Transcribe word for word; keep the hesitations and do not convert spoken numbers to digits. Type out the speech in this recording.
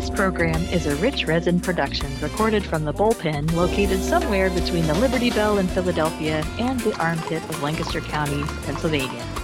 This program is a Rich Resin production recorded from the bullpen located somewhere between the Liberty Bell in Philadelphia and the armpit of Lancaster County, Pennsylvania.